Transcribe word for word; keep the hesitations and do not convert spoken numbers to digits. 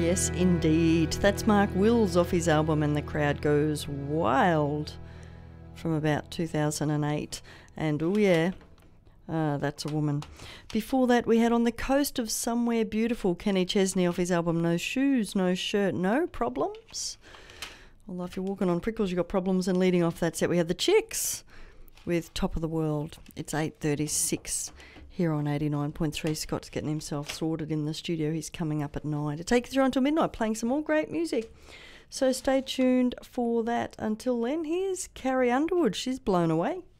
Yes, indeed. That's Mark Wills off his album And the Crowd Goes Wild from about two thousand eight. And oh yeah, uh, that's a woman. Before that, we had On the Coast of Somewhere Beautiful, Kenny Chesney off his album No Shoes, No Shirt, No Problems. Although if you're walking on prickles, you've got problems. And leading off that set, we had The Chicks with Top of the World. It's eight thirty-six here on eighty-nine point three. Scott's getting himself sorted in the studio. He's coming up at nine to take you through until midnight, playing some more great music. So stay tuned for that. Until then, here's Carrie Underwood. She's Blown Away.